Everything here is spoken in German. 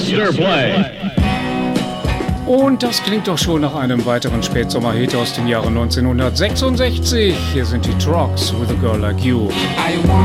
Yesterplay. Und das klingt doch schon nach einem weiteren Spätsommer-Hit aus dem Jahre 1966. Hier sind die Trucks with a Girl Like You.